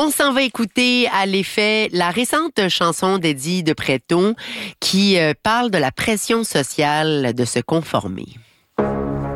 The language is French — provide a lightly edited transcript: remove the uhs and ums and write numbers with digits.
On s'en va écouter à l'effet la récente chanson d'Eddie de Pretto qui parle de la pression sociale de se conformer.